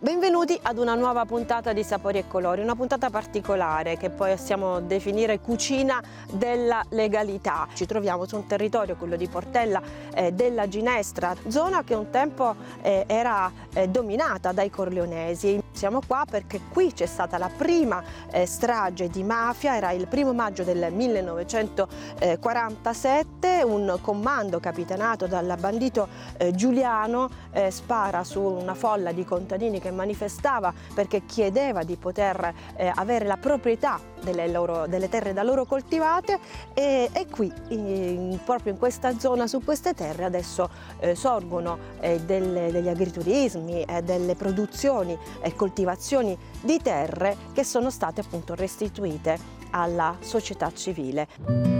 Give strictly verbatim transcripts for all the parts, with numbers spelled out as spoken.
Benvenuti ad una nuova puntata di Sapori e Colori, una puntata particolare che possiamo definire cucina della legalità. Ci troviamo su un territorio, quello di Portella eh, della Ginestra, zona che un tempo eh, era eh, dominata dai corleonesi. Siamo qua perché qui c'è stata la prima eh, strage di mafia, era il primo maggio del millenovecentoquarantasette, un comando capitanato dal bandito eh, Giuliano eh, spara su una folla di contadini che manifestava perché chiedeva di poter eh, avere la proprietà delle, loro, delle terre da loro coltivate e, e qui in, proprio in questa zona, su queste terre adesso eh, sorgono eh, delle, degli agriturismi, eh, delle produzioni e coltivazioni di terre che sono state appunto restituite alla società civile.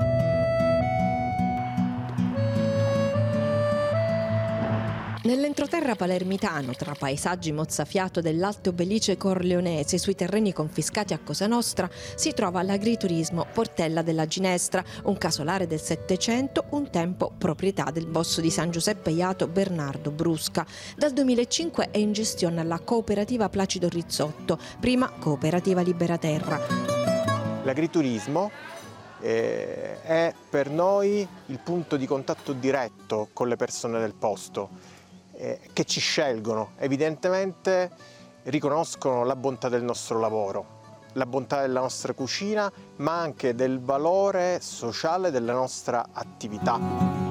Nell'entroterra palermitano, tra paesaggi mozzafiato dell'Alto Belice corleonese, sui terreni confiscati a Cosa Nostra, si trova l'agriturismo Portella della Ginestra, un casolare del Settecento, un tempo proprietà del boss di San Giuseppe Jato Bernardo Brusca. Dal duemilacinque è in gestione alla cooperativa Placido Rizzotto, prima cooperativa Liberaterra. L'agriturismo eh, è per noi il punto di contatto diretto con le persone del posto, che ci scelgono, evidentemente riconoscono la bontà del nostro lavoro, la bontà della nostra cucina, ma anche del valore sociale della nostra attività.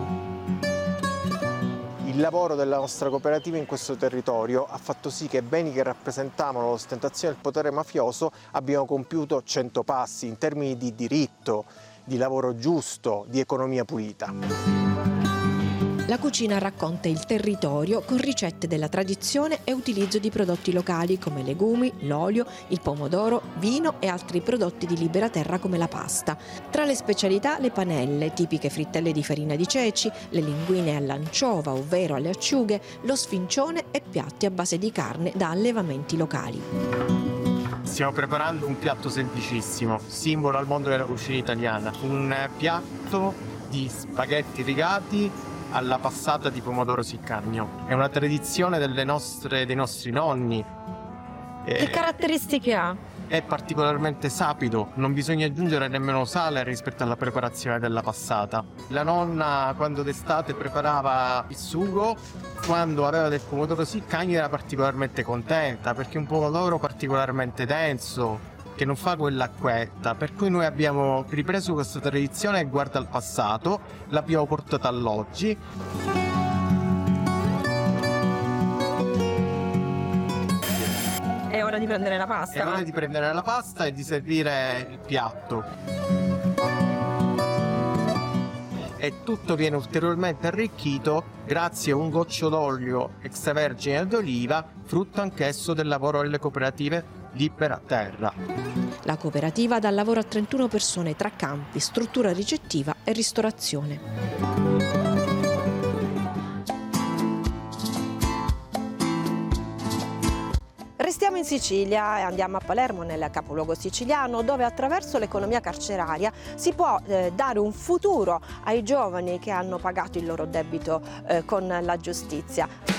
Il lavoro della nostra cooperativa in questo territorio ha fatto sì che beni che rappresentavano l'ostentazione del potere mafioso abbiano compiuto cento passi in termini di diritto, di lavoro giusto, di economia pulita. La cucina racconta il territorio con ricette della tradizione e utilizzo di prodotti locali come legumi, l'olio, il pomodoro, vino e altri prodotti di Liberaterra come la pasta. Tra le specialità le panelle, tipiche frittelle di farina di ceci, le linguine all'anciova, ovvero alle acciughe, lo sfincione e piatti a base di carne da allevamenti locali. Stiamo preparando un piatto semplicissimo, simbolo al mondo della cucina italiana, un piatto di spaghetti rigati alla passata di pomodoro siccagno. È una tradizione delle nostre, dei nostri nonni. Che caratteristiche ha? È particolarmente sapido, non bisogna aggiungere nemmeno sale rispetto alla preparazione della passata. La nonna, quando d'estate preparava il sugo, quando aveva del pomodoro siccagno era particolarmente contenta, perché è un pomodoro particolarmente denso, che non fa quell'acquetta, per cui noi abbiamo ripreso questa tradizione e guarda al passato, l'abbiamo portata all'oggi. È ora di prendere la pasta. È ora di prendere la pasta e di servire il piatto. E tutto viene ulteriormente arricchito grazie a un goccio d'olio extravergine d'oliva, frutto anch'esso del lavoro delle cooperative Liberaterra. La cooperativa dà lavoro a trentuno persone tra campi, struttura ricettiva e ristorazione. Restiamo in Sicilia e andiamo a Palermo, nel capoluogo siciliano, dove attraverso l'economia carceraria si può eh, dare un futuro ai giovani che hanno pagato il loro debito eh, con la giustizia.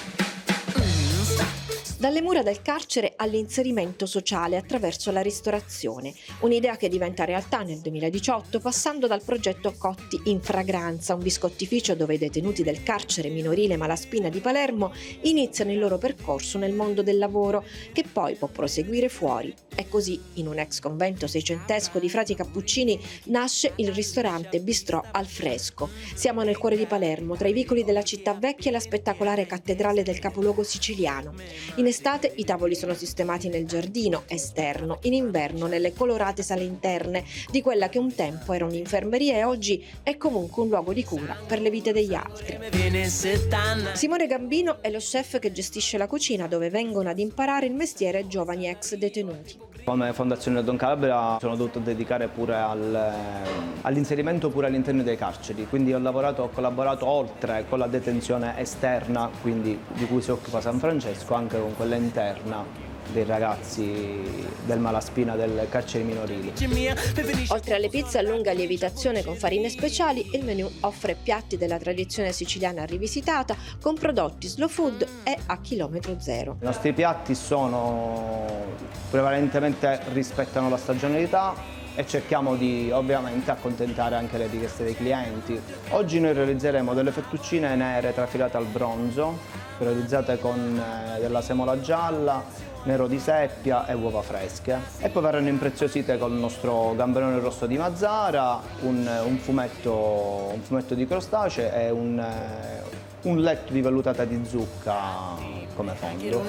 Dalle mura del carcere all'inserimento sociale attraverso la ristorazione, un'idea che diventa realtà nel duemiladiciotto passando dal progetto Cotti in Fragranza, un biscottificio dove i detenuti del carcere minorile Malaspina di Palermo iniziano il loro percorso nel mondo del lavoro, che poi può proseguire fuori. E così, in un ex convento seicentesco di frati cappuccini, nasce il ristorante Bistrò al Fresco. Siamo nel cuore di Palermo, tra i vicoli della città vecchia e la spettacolare cattedrale del capoluogo siciliano. In estate i tavoli sono sistemati nel giardino esterno, in inverno nelle colorate sale interne di quella che un tempo era un'infermeria e oggi è comunque un luogo di cura per le vite degli altri. Simone Gambino è lo chef che gestisce la cucina dove vengono ad imparare il mestiere giovani ex detenuti. Come Fondazione Don Calabria sono dovuto dedicare pure al, all'inserimento pure all'interno dei carceri, quindi ho lavorato, ho collaborato oltre con la detenzione esterna, quindi di cui si occupa San Francesco, anche con quella interna dei ragazzi del Malaspina, del carcere minorili. Oltre alle pizze a lunga lievitazione con farine speciali, il menù offre piatti della tradizione siciliana rivisitata con prodotti slow food e a chilometro zero. I nostri piatti sono prevalentemente rispettano la stagionalità e cerchiamo di ovviamente accontentare anche le richieste dei clienti. Oggi noi realizzeremo delle fettuccine nere trafilate al bronzo, realizzate con eh, della semola gialla, nero di seppia e uova fresche. E poi verranno impreziosite con il nostro gamberone rosso di Mazzara, un, un, fumetto, un fumetto di crostacee e un, eh, un letto di vellutata di zucca come fondo.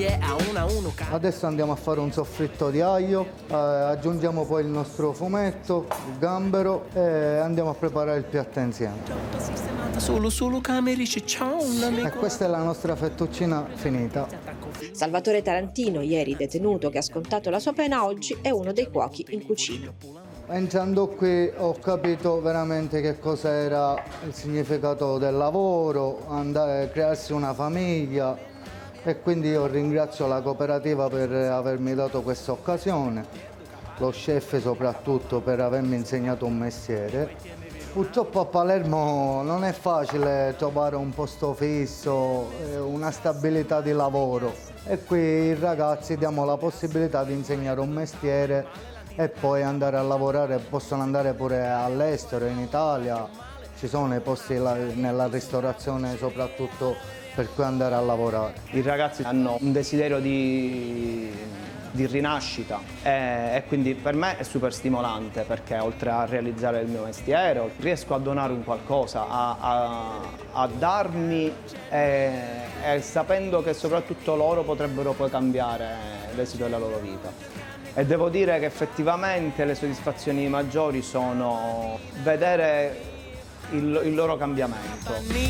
Adesso andiamo a fare un soffritto di aglio, eh, aggiungiamo poi il nostro fumetto, il gambero e andiamo a preparare il piatto insieme. Solo, solo camerici, ciao. E questa è la nostra fettuccina finita. Salvatore Tarantino, ieri detenuto che ha scontato la sua pena, oggi è uno dei cuochi in cucina. Entrando qui ho capito veramente che cosa era il significato del lavoro, andare, crearsi una famiglia e quindi io ringrazio la cooperativa per avermi dato questa occasione, lo chef soprattutto per avermi insegnato un mestiere. Purtroppo a Palermo non è facile trovare un posto fisso, una stabilità di lavoro e qui i ragazzi diamo la possibilità di insegnare un mestiere e poi andare a lavorare, possono andare pure all'estero, in Italia, ci sono i posti nella ristorazione soprattutto per cui andare a lavorare. I ragazzi hanno un desiderio di, di rinascita e, e quindi per me è super stimolante perché oltre a realizzare il mio mestiere riesco a donare un qualcosa, a, a, a darmi e, e sapendo che soprattutto loro potrebbero poi cambiare l'esito della loro vita. E devo dire che effettivamente le soddisfazioni maggiori sono vedere il, il loro cambiamento.